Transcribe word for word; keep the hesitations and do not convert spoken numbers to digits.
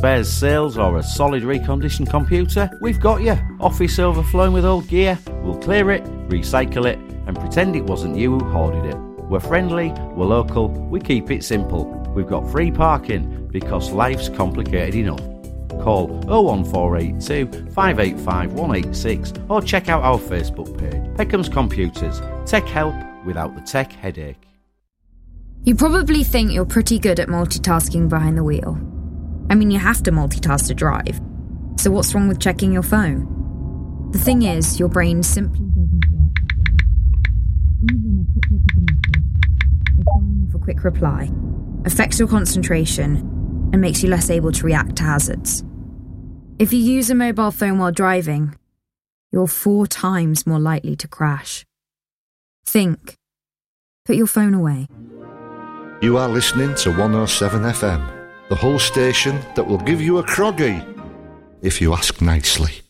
spares sales or a solid reconditioned computer, we've got you. Office overflowing with old gear, we'll clear it, recycle it, and pretend it wasn't you who hoarded it. We're friendly, we're local, we keep it simple. We've got free parking because life's complicated enough. Call oh one four eight two, five eight five, one eight six or check out our Facebook page. Peckham's Computers. Tech help without the tech headache. You probably think you're pretty good at multitasking behind the wheel. I mean, you have to multitask to drive. So what's wrong with checking your phone? The thing is, your brain simply doesn't work. Even a quick look at the message, or firing off a quick reply, affects your concentration and makes you less able to react to hazards. If you use a mobile phone while driving, you're four times more likely to crash. Think. Put your phone away. You are listening to one oh seven F M, the whole station that will give you a croggy, if you ask nicely.